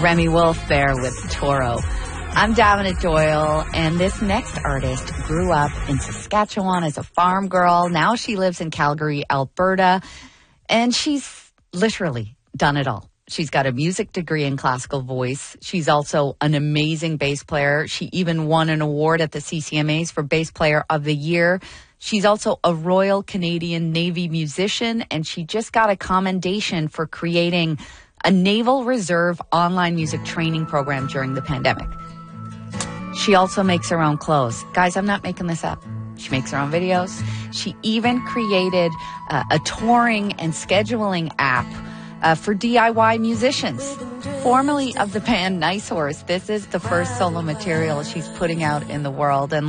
Remy Wolf there with Toro. I'm Davina Doyle, and this next artist grew up in Saskatchewan as a farm girl. Now she lives in Calgary, Alberta, and she's literally done it all. She's got a music degree in classical voice. She's also an amazing bass player. She even won an award at the CCMAs for Bass Player of the Year. She's also a Royal Canadian Navy musician, and she just got a commendation for creating a Naval Reserve online music training program during the pandemic. She also makes her own clothes. Guys, I'm not making this up. She makes her own videos. She even created a touring and scheduling app for DIY musicians. Formerly of the band Nice Horse, this is the first solo material she's putting out in the world. And